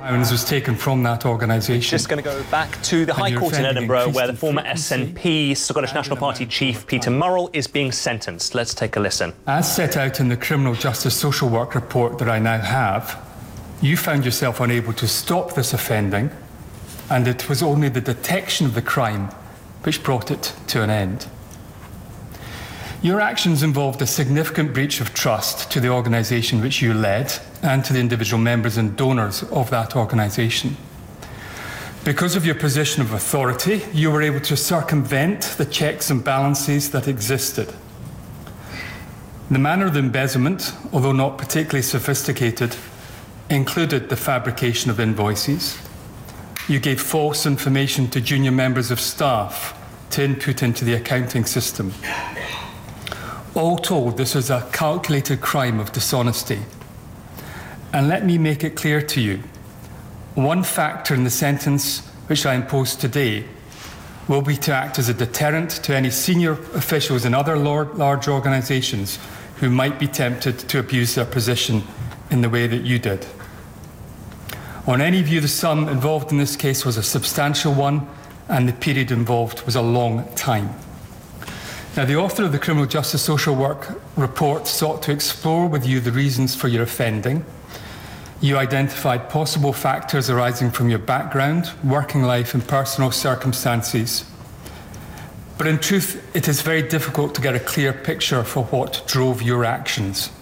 was taken from that organisation. Just going to go back to the High Court in Edinburgh, where the former SNP, Scottish National Party chief Peter Murrell, is being sentenced. Let's take a listen. As set out in the Criminal Justice Social Work report that I now have, you found yourself unable to stop this offending, and it was only the detection of the crime which brought it to an end. Your actions involved a significant breach of trust to the organisation which you led and to the individual members and donors of that organisation. Because of your position of authority, you were able to circumvent the checks and balances that existed. The manner of the embezzlement, although not particularly sophisticated, included the fabrication of invoices. You gave false information to junior members of staff to input into the accounting system. All told, this was a calculated crime of dishonesty. And let me make it clear to you, one factor in the sentence which I impose today will be to act as a deterrent to any senior officials in other large organisations who might be tempted to abuse their position in the way that you did. On any view, the sum involved in this case was a substantial one, and the period involved was a long time. Now, the author of the Criminal Justice Social Work report sought to explore with you the reasons for your offending. You identified possible factors arising from your background, working life, and personal circumstances. But in truth, it is very difficult to get a clear picture for what drove your actions.